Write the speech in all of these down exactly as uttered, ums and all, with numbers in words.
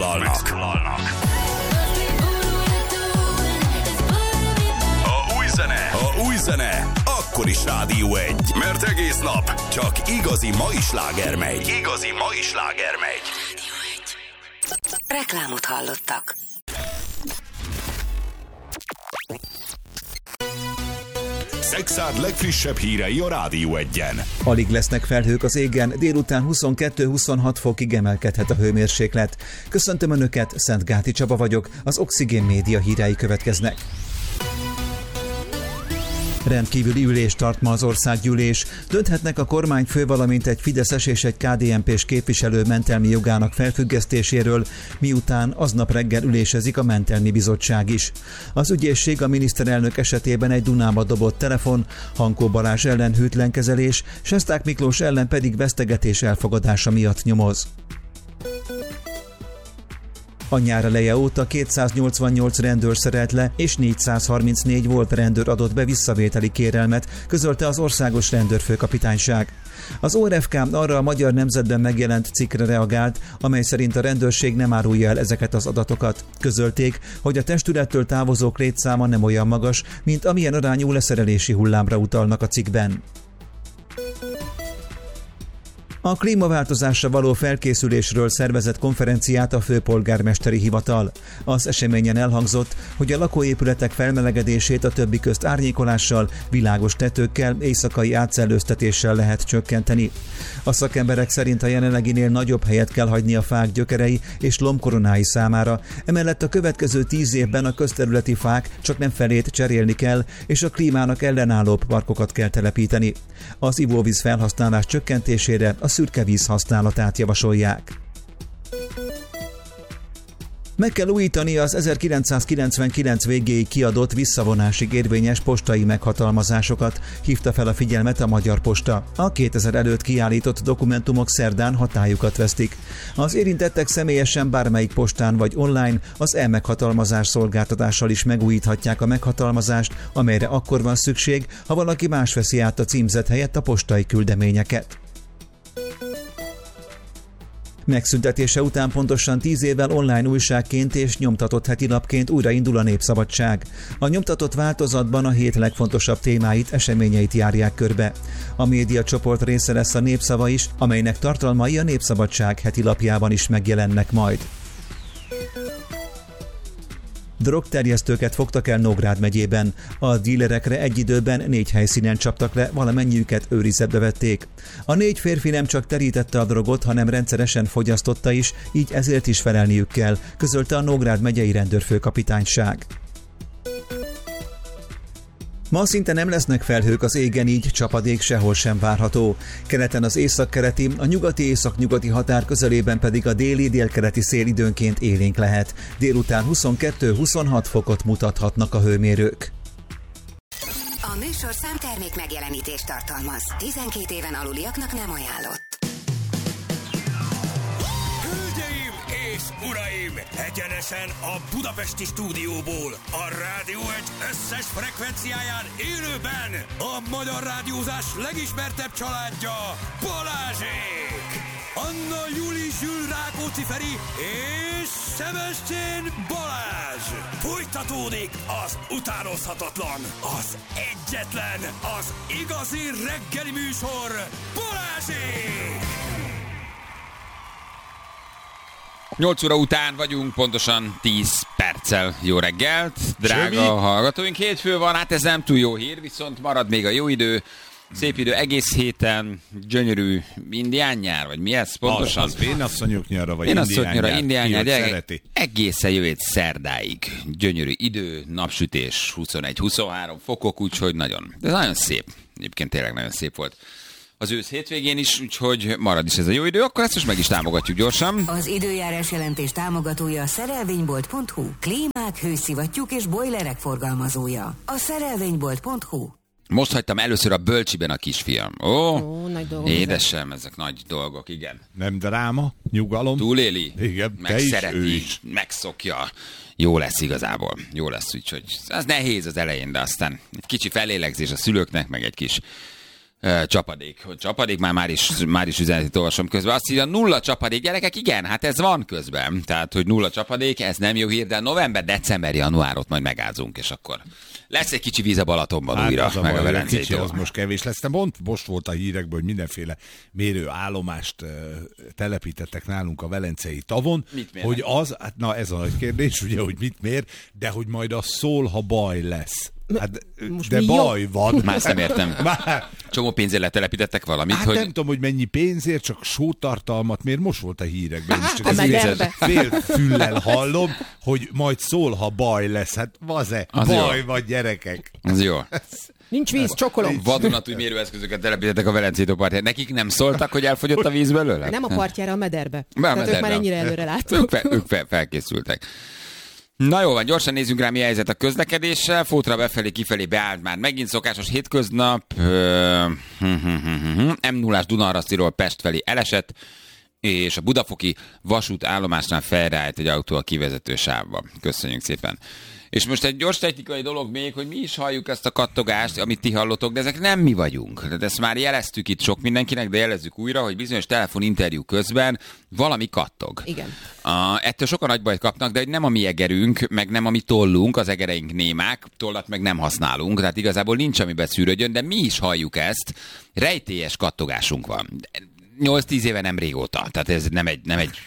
megszólalnak. A új zene, a új zene, akkor is Rádió egy, mert egész nap csak igazi mai sláger megy. Igazi mai sláger megy. Reklámot hallottak. Szexárd legfrissebb hírei a Rádió egyen. Alig lesznek felhők az égen, délután huszonkettő-huszonhat fokig emelkedhet a hőmérséklet. Köszöntöm Önöket, Szentgáti Csaba vagyok, az Oxigén Média hírei következnek. Rendkívüli ülést tart ma az országgyűlés. Dönthetnek a kormányfő, valamint egy fideszes és egy ká dé en pés képviselő mentelmi jogának felfüggesztéséről, miután aznap reggel ülésezik a mentelmi bizottság is. Az ügyészség a miniszterelnök esetében egy Dunába dobott telefon, Hankó Balázs ellen hűtlenkezelés, Sesták Miklós ellen pedig vesztegetés elfogadása miatt nyomoz. A nyár eleje óta kétszáznyolcvannyolc rendőr szerelt le, és négyszázharmincnégy volt rendőr adott be visszavételi kérelmet, közölte az Országos Rendőrfőkapitányság. Az o er ef ká arra a Magyar Nemzetben megjelent cikkre reagált, amely szerint a rendőrség nem árulja el ezeket az adatokat. Közölték, hogy a testülettől távozók létszáma nem olyan magas, mint amilyen arányú leszerelési hullámra utalnak a cikkben. A klímaváltozásra való felkészülésről szervezett konferenciát a főpolgármesteri hivatal. Az eseményen elhangzott, hogy a lakóépületek felmelegedését a többi közt árnyékolással, világos tetőkkel, éjszakai átszellőztetéssel lehet csökkenteni. A szakemberek szerint a jelenleginél nagyobb helyet kell hagyni a fák gyökerei és lombkoronái számára, emellett a következő tíz évben a közterületi fák csak nem felét cserélni kell, és a klímának ellenállóbb parkokat kell telepíteni. Az ivóvíz felhasználás csökkentésére a szürke víz használatát javasolják. Meg kell újítani az ezerkilencszázkilencvenkilenc végéig kiadott visszavonásig érvényes postai meghatalmazásokat, hívta fel a figyelmet a Magyar Posta. A kétezer előtt kiállított dokumentumok szerdán hatályukat vesztik. Az érintettek személyesen bármelyik postán vagy online az e-meghatalmazás szolgáltatással is megújíthatják a meghatalmazást, amelyre akkor van szükség, ha valaki más veszi át a címzet helyett a postai küldeményeket. Megszüntetése után pontosan tíz évvel online újságként és nyomtatott hetilapként újraindul a Népszabadság. A nyomtatott változatban a hét legfontosabb témáit, eseményeit járják körbe. A médiacsoport része lesz a Népszava is, amelynek tartalmai a Népszabadság hetilapjában is megjelennek majd. Drogterjesztőket fogtak el Nógrád megyében. A dílerekre egy időben négy helyszínen csaptak le, valamennyiüket őrizetbe vették. A négy férfi nem csak terítette a drogot, hanem rendszeresen fogyasztotta is, így ezért is felelniük kell, közölte a Nógrád megyei rendőrfőkapitányság. Ma szinte nem lesznek felhők az égen, így csapadék sehol sem várható. Keleten az északkeleti, a nyugati-északnyugati határ közelében pedig a déli-délkeleti szél időnként élénk lehet. Délután huszonkettő-huszonhat fokot mutathatnak a hőmérők. A műsor számtermék megjelenítést tartalmaz. tizenkét éven aluliaknak nem ajánlott. És uraim, egyenesen a budapesti stúdióból, a Rádió egy összes frekvenciáján élőben a magyar rádiózás legismertebb családja, Balázsék! Anna Juli Zsül Rákóczi Feri és Sebestyén Balázs! Folytatódik az utánozhatatlan, az egyetlen, az igazi reggeli műsor, Balázsék! nyolc óra után vagyunk, pontosan tíz perccel. Jó reggelt, drága Semmi? hallgatóink. Hétfő van, hát ez nem túl jó hír, viszont marad még a jó idő. Szép idő egész héten, gyönyörű indián nyár, vagy mi ez pontosan? Az, az vénasszonyok nyara, vagy indián nyár. Indián nyár, szereti. Egészen jövő hét szerdáig. Gyönyörű idő, napsütés, huszonegy-huszonhárom fokok, úgyhogy nagyon, ez nagyon szép. Egyébként tényleg nagyon szép volt az ősz hétvégén is, úgyhogy marad is ez a jó idő, akkor ezt most meg is támogatjuk gyorsan. Az időjárás jelentés támogatója a szerelvénybolt pont hu. Klímák, hőszivattyúk és bojlerek forgalmazója. A szerelvénybolt pont hu. Most hagytam először a bölcsiben a kisfiam. Ó, Ó nagy dolgok. Édesem, ezek nagy dolgok, igen. Nem dráma, nyugalom. Túléli? Igen, meg te is, szereti, ő is. megszokja. Jó lesz igazából. Jó lesz, úgyhogy az nehéz az elején, de aztán egy kicsi felélegzés a szülőknek, meg egy kis Csapadék. Hogy csapadék, már, már is, már is üzenetet olvasom közben. Azt írja, nulla csapadék, gyerekek, igen, hát ez van közben. Tehát, hogy nulla csapadék, ez nem jó hír, de november, december, januárot majd megázunk, és akkor lesz egy kicsi víz a Balatonban hát újra, a meg baj, a Velencei kicsi, az most kevés lesz. Mond, most volt a hírekből, hogy mindenféle mérőállomást uh, telepítettek nálunk a Velencei tavon, hogy az, hát na ez a nagy kérdés, ugye, hogy mit mér, de hogy majd az szól, ha baj lesz. Hát, de baj jó? Van. Már ezt nem értem. Már... Csomó pénzért letelepítettek valamit. Hát hogy... nem tudom, hogy mennyi pénzért, csak sótartalmat, miért most volt a hírekben. Hát, csak ez fél füllel hallom, hogy majd szól, ha baj lesz. Hát vaze, az baj jó. Vagy gyerekek. Az jó. Nincs víz, csokolom. Vadonatúj mérőeszközöket telepítettek a Velencei tó partján. Nekik nem szóltak, hogy elfogyott a víz belőle? Nem a partjára, a mederbe. Be a Tehát mederbe. ők már ennyire előre láttuk. Ők, fel, ők fel, felkészültek. Na jó van, gyorsan nézzünk rá, mi a helyzet a közlekedéssel. Fótra befelé, kifelé beállt már megint szokásos hétköznap. em nullás Dunaharasztiról Pest felé elesett, és a budafoki vasútállomásnál felreállt egy autó a kivezető sávba. Köszönjük szépen. És most egy gyors technikai dolog még, hogy mi is halljuk ezt a kattogást, amit ti hallotok, de ezek nem mi vagyunk. De ezt már jeleztük itt sok mindenkinek, de jelezzük újra, hogy bizonyos telefoninterjú közben valami kattog. Igen. Uh, ettől sokan nagy bajt kapnak, de nem a mi egerünk, meg nem a mi tollunk, az egereink némák, tollat meg nem használunk, tehát igazából nincs, amiben szűrődjön, de mi is halljuk ezt, rejtélyes kattogásunk van. nyolc-tíz éve nem régóta, tehát ez nem egy... Nem egy...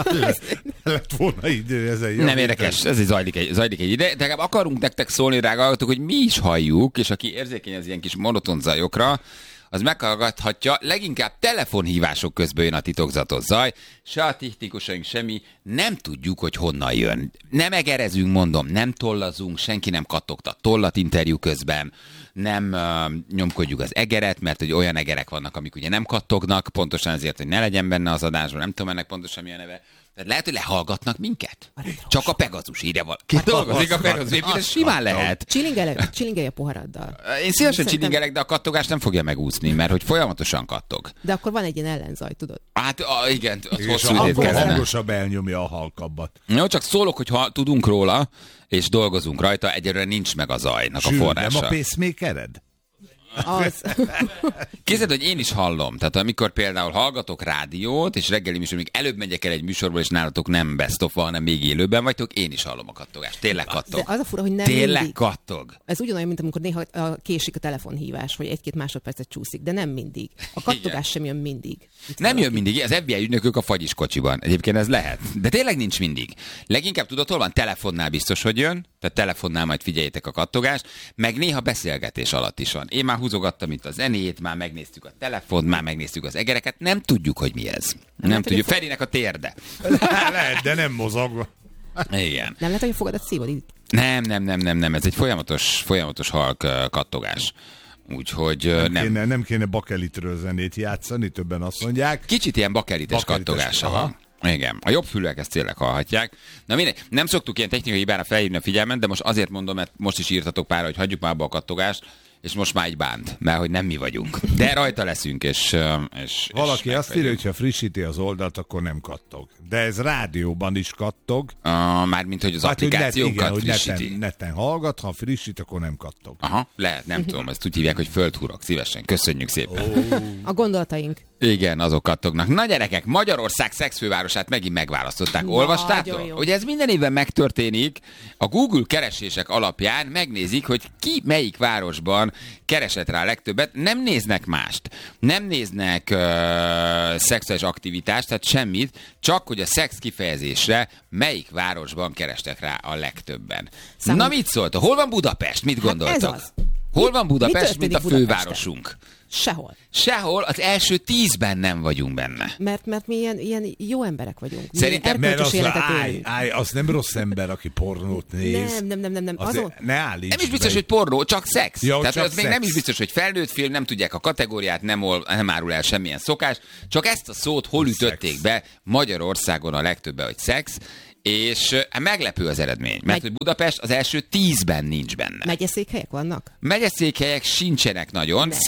Lett volna idő ezen. Nem érdekes, ez egy zajlik egy, zajlik egy ide, de legalább akarunk nektek szólni, drága hallgatók, hogy mi is halljuk, és aki érzékeny az ilyen kis monoton zajokra, az meghallgathatja, leginkább telefonhívások közben jön a titokzatos zaj, se a technikusaink semmi, nem tudjuk, hogy honnan jön. Nem egerezünk, mondom, nem tollazunk, senki nem kattogta tollat interjú közben, nem uh, nyomkodjuk az egeret, mert hogy olyan egerek vannak, amik ugye nem kattognak, pontosan ezért, hogy ne legyen benne az adásban, nem tudom ennek pontosan mi a neve. Tehát lehet, hogy lehallgatnak minket? Csak a Pegazus írja val. Ki dolgozik a Pegazus? Éppen ez simán lehet. Csilingelj a poharaddal. Én szívesen csilingelek, de a kattogást nem fogja megúszni, mert hogy folyamatosan kattog. De akkor van egy ilyen ellenzaj, tudod? Hát a, igen, az és hosszú idét kellene. Hangosabb elnyomja a halkabbat. Jó, csak szólok, hogy ha tudunk róla, és dolgozunk rajta, egyelőre nincs meg a zajnak Zsűr, a forrása. nem a pacemakered? Az. Képzeld, hogy én is hallom. Tehát amikor például hallgatok rádiót, és reggeli műsor, még előbb megyek el egy műsorból, és nálatok nem best of, hanem még élőben vagytok, én is hallom a kattogást. Tényleg kattog. De az a fura, hogy nem Tényleg mindig. kattog. Ez ugyanolyan, mint amikor néha a késik a telefonhívás, vagy egy-két másodpercet csúszik, de nem mindig. A kattogás Igen. sem jön mindig. Itt nem valaki. jön mindig, az ef bé i ügynökök a fagyis kocsiban. Egyébként ez lehet. De tényleg nincs mindig. Leginkább tudod, hol van? Telefonnál biztos, hogy jön. Tehát telefonnál majd figyeljétek a kattogást, meg néha beszélgetés alatt is van. Én már húzogattam itt a zenét, már megnéztük a telefont, már megnéztük az egereket, nem tudjuk, hogy mi ez. Nem, nem tudjuk. Ferinek a térde. Lehet, de nem mozog. Igen. Nem lehet, hogy a fogadat szívod itt? Nem, nem, nem, nem, nem. Ez egy folyamatos, folyamatos halk kattogás. Úgyhogy nem, nem. Kéne, nem kéne bakelitről zenét játszani, többen azt mondják. Kicsit ilyen bakelites, bakelites kattogása van. Igen, a jobb fülek ezt tényleg hallhatják. Na mindegy, nem szoktuk ilyen technikai hibára felhívni a figyelmet, de most azért mondom, mert most is írtatok pár, hogy hagyjuk már abba a kattogást, és most már egy bánt, mert hogy nem mi vagyunk. De rajta leszünk, és... és Valaki és azt írja, hogy ha frissíti az oldalt, akkor nem kattog. De ez rádióban is kattog. Uh, Mármint, hogy az hát, hogy applikációkat net, igen, frissíti. Hogy neten, neten hallgat, ha frissít, akkor nem kattog. Aha, lehet, nem tudom, ezt úgy hívják, hogy földhurok. Szívesen, köszönjük szépen. Oh. A gondolataink. Igen, azok kattognak. Na gyerekek, Magyarország szexfővárosát megint megválasztották. Olvastátok? Hogy ez minden évben megtörténik, a Google keresések alapján megnézik, hogy ki melyik városban keresett rá legtöbbet. Nem néznek mást. Nem néznek uh, szexuális aktivitást, tehát semmit, csak hogy a szex kifejezésre melyik városban kerestek rá a legtöbben. Számom... Na mit szóltok? Hol van Budapest? Mit gondoltok? Hát ez az. Hol van Budapest, mi mint a fővárosunk? Sehol. Sehol, az első tízben nem vagyunk benne. Mert, mert mi ilyen, ilyen jó emberek vagyunk. Mi Szerintem, mert az, életet állj, állj, az nem rossz ember, aki pornót néz. Nem, nem, nem, nem. nem. Az Azon... Ne állíts Nem is biztos, be. hogy pornó, csak szex. Ja, Tehát csak az szex. még nem is biztos, hogy felnőtt film, nem tudják a kategóriát, nem, ol, nem árul el semmilyen szokás. Csak ezt a szót hol ütötték Szex. be Magyarországon a legtöbben, hogy szex. És hát meglepő az eredmény, mert Megy... hogy Budapest az első tízben nincs benne. Megyeszékhelyek vannak? Megyeszékhelyek sincsenek nagyon. Ne. Szerintem a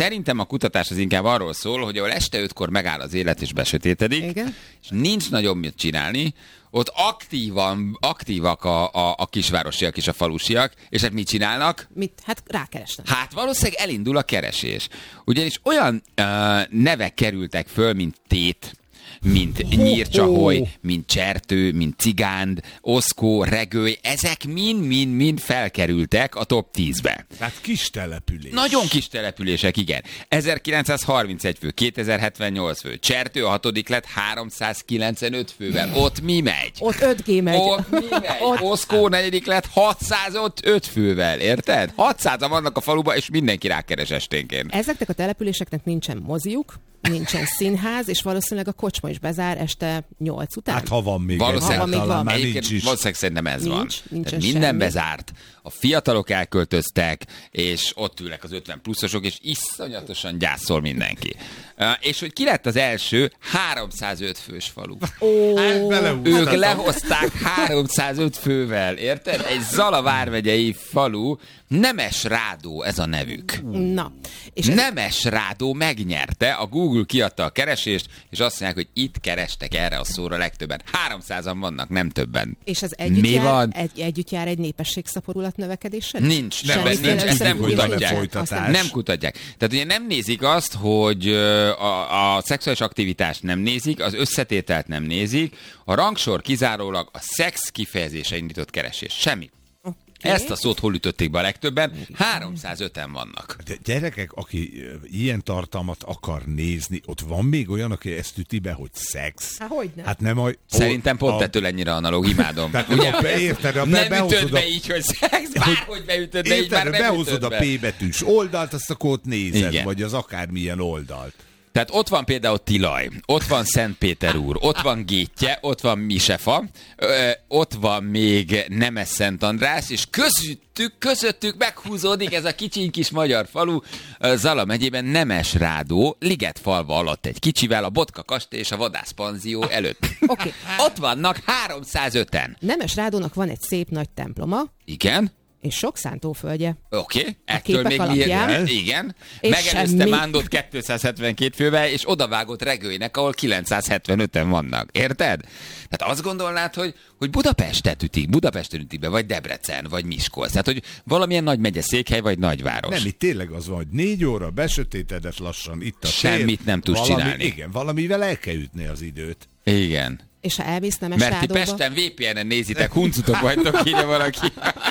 kutatás az inkább arról szól, hogy ahol este ötkor megáll az élet és besötétedik, Igen. és nincs nagyon mit csinálni, ott aktívan, aktívak a, a, a kisvárosiak és a falusiak, és hát mit csinálnak? Mit? Hát rákeresnek. Hát valószínűleg elindul a keresés. Ugyanis olyan uh, nevek kerültek föl, mint Tét, mint Nyírcsaholy, mint Csertő, mint Cigánd, Oszkó, Regőly, ezek mind-mind-mind felkerültek a top tízbe. Tehát kis település. Nagyon kis települések, igen. ezerkilencszázharmincegy fő, kétezer-hetvennyolc fő. Csertő a hatodik lett háromszázkilencvenöt fővel. Ott mi megy? Ott öt G megy. Ott mi megy? Ott... Oszkó negyedik lett hatszázöt fővel, érted? hatszázan vannak a faluba, és mindenki rákeres esténként. Ezeknek a településeknek nincsen moziuk, nincsen színház, és valószínűleg a kocsma is bezár este nyolc után. Hát ha van még Valószínűleg, egy, talán már egyébként nincs is. valószínűleg szerintem ez Nincs, van. nincsen Tehát minden semmi. bezárt, a fiatalok elköltöztek, és ott ülnek az ötven pluszosok, és iszonyatosan gyászol mindenki. Uh, és hogy ki lett az első háromszázöt fős falu. Ó, Hát beleúsztatok. Ők lehozták háromszázöt fővel, érted? Egy Zala vármegyei falu, Nemesrádó ez a nevük. na. És ez, Nemesrádó megnyerte, a Google kiadta a keresést, és azt mondják, hogy itt kerestek erre a szóra legtöbben. háromszázan vannak, nem többen. és az együtt, Mi jár, van? Egy, együtt jár egy népesség-szaporulat növekedéssel? Nincs, nem, nem, Semmiféle nincs, ezt nem összefüggés kutatják. nincsen. Aztán- Nem kutatják. Tehát ugye nem nézik azt, hogy ö, a, a szexuális aktivitást nem nézik, az összetételt nem nézik, a rangsor kizárólag a szex kifejezése indított keresés. Semmi. Okay. Ezt a szót hol ütötték be a legtöbben? háromszázöten vannak. De gyerekek, aki ö, ilyen tartalmat akar nézni, ott van még olyan, aki ezt üti be, hogy szex? Há, hogyne. Hát nem a... Szerintem pont a, ettől ennyire analóg, imádom. Tehát Ugye, a- érted, a- nem behozod ütöd a- be így, hogy szex, bárhogy beütöd be így, Érted, már nem behozod ütöd a be. P betűs oldalt, azt akkor ott nézed, Igen. vagy az akármilyen oldalt. Tehát ott van például Tilaj, ott van Szentpéter úr, ott van Gétje, ott van Misefa, ö, ott van még Nemes Szent András, és közöttük, közöttük meghúzódik ez a kicsiny kis magyar falu, ö, Zala megyében Nemesrádó, Ligetfalva alatt egy kicsivel, a Botka kastély és a vadászpanzió előtt. Oké. Ott vannak háromszázöten. Nemesrádónak van egy szép nagy temploma, Igen? és sok szántóföldje. Oké, okay. ettől képek még alapján. milyen? Igen. És Megelőzte semmi. Mándot kétszázhetvenkét fővel, és odavágott Regőinek, ahol kilencszázhetvenöten vannak. Érted? Tehát azt gondolnád, hogy, hogy Budapestet ütik, Budapesten ütik be, vagy Debrecen, vagy Miskolc. Tehát, hogy valamilyen nagy megyeszékhely, vagy nagyváros. Nem, itt tényleg az van, hogy négy óra besötétedett lassan itt a Semmit tér. nem tudsz Valami, csinálni. Igen, valamivel el kell ütni az időt. Igen. És ha elmész Mert ti Nemesrádóba... Pesten vé pé en-en nézitek, huncutok vagytok, írja valaki.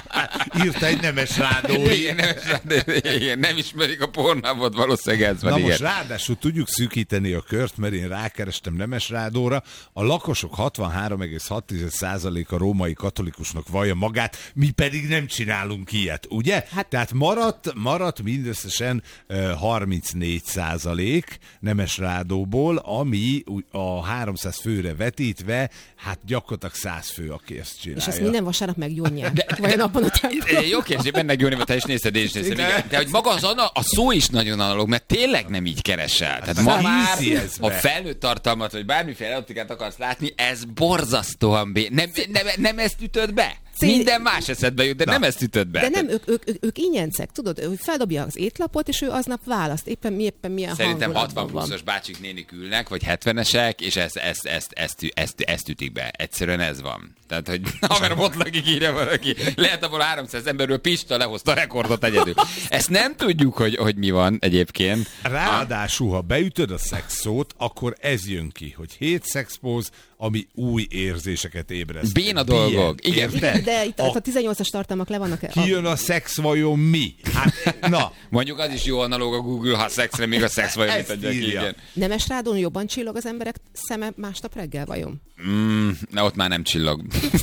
Írta egy nemes rádó. Igen, nem, igen, nem ismerik a pornávot, valószínűleg ez van. Na igen. most ráadásul tudjuk szűkíteni a kört, mert én rákerestem Nemesrádóra. A lakosok hatvanhárom egész hat százaléka római katolikusnak vallja magát, mi pedig nem csinálunk ilyet, ugye? Hát, tehát maradt, maradt mindösszesen uh, harmincnégy százalék Nemesrádóból, ami a háromszáz főre vetítve, hát gyakorlatilag száz fő, aki ezt csinálja. És ezt minden vasárnap meggyónják. Vajon abban a templomban? Jó kérdés, bennek jó névet, te is nézted, én is néztem. Igen. De hogy maga az ana, a szó is nagyon analóg, mert tényleg nem így keresel. Tehát ma már, ha felnőtt tartalmat, vagy bármiféle erotikát akarsz látni, ez borzasztóan bé... Nem, nem, nem ezt ütöd be? Minden más eszedbe jut, de Na. nem ezt ütöd be. De nem, ők, ők, ők, ők ingyencek, tudod, hogy feldobja az étlapot, és ő aznap választ, éppen, mi, éppen milyen Szerintem hatvan van. pluszos bácsik nénik ülnek, vagy hetvenesek, és ezt, ezt, ezt, ezt, ezt, ezt ütik be. Egyszerűen ez van. Tehát, hogy haverom ott lakik, írja valaki. Lehet abból háromszáz emberről Pista lehozta a rekordot egyedül. Ezt nem tudjuk, hogy, hogy mi van egyébként. Ráadásul, ha beütöd a szex szót, akkor ez jön ki, hogy hét szexpóz, ami új érzéseket ébreszt. Béna dolgok. Igen. Igen. De itt a, a tizennyolcas tartalmak le vannak. Ki jön a szex vajon mi? Hát, na. Mondjuk az is jó analóg a Google, ha szexre, még a szex vajon mit adják. Igen. Nemesrádón jobban csillog az emberek szeme másnap reggel vajon? Mm, na ott már nem csillog.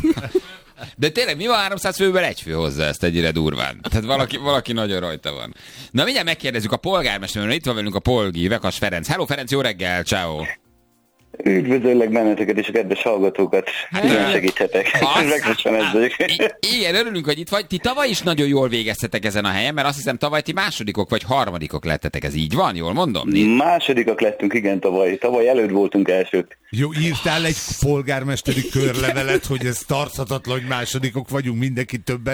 De tényleg mi van háromszáz fővel egy fő hozzá ezt egyre durván? Tehát valaki, valaki nagyon rajta van. Na mindjárt megkérdezzük a polgármesterről, itt van velünk a Polgi, Vekas Ferenc. Hello Ferenc, jó reggel, ciao. Üdvözöllek benneteket és a kedves hallgatókat. Nem segíthetek. Igen, örülünk, hogy itt vagy. Ti tavaly is nagyon jól végeztetek ezen a helyen, mert azt hiszem tavaly ti másodikok vagy harmadikok lettetek. Ez így van? Jól mondom? Másodikak lettünk, igen, tavaly. Tavaly előtt voltunk elsők. Jó, írtál egy polgármesteri körlevelet, hogy ez tarthatatlan, hogy másodikok vagyunk, mindenki többet